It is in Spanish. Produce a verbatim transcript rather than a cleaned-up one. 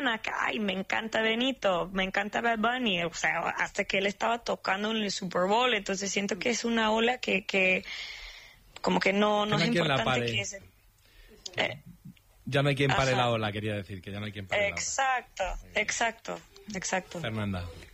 mañana que, ay, me encanta Benito, me encanta Bad Bunny, o sea, hasta que él estaba tocando en el Super Bowl, entonces siento que es una ola que, que como que no, no Que no es hay quien la importante pare. que se... Eh, Ya no hay quien pare Ajá. la ola, quería decir, que ya no hay quien pare exacto, exacto, exacto. la ola. Fernanda.